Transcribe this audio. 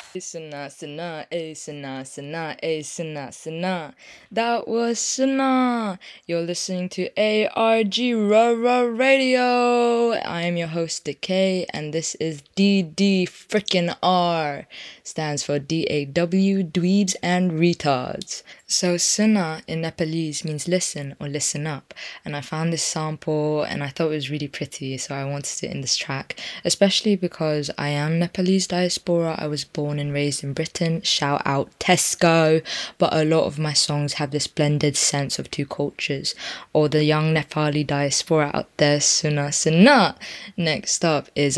Sana, sana, sana, sana, sana, sana. That was Sana. You're listening to ARG Rara Radio. I am your host, Decay, and this is DD frickin' R. Stands for DAW, Dweebs and Retards. So Sana in Nepalese means listen or listen up. And I found this sample and I thought it was really pretty, so I wanted it in this track, especially because I am Nepalese diaspora. I was born and raised in Britain. Shout out Tesco. But a lot of my songs have this blended sense of two cultures. Or the young Nepali diaspora out there, Suna Suna. Next up is